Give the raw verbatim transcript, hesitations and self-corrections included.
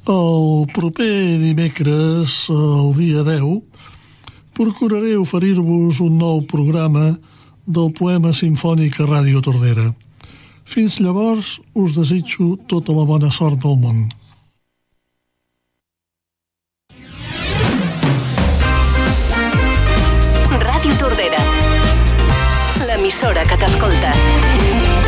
El proper dimecres, el dia deu, procuraré oferir-vos un nou programa del poema simfònic a Ràdio Tordera. Fins llavors, us desitjo tota la bona sort del món. Ràdio Tordera, l'emissora que t'escolta.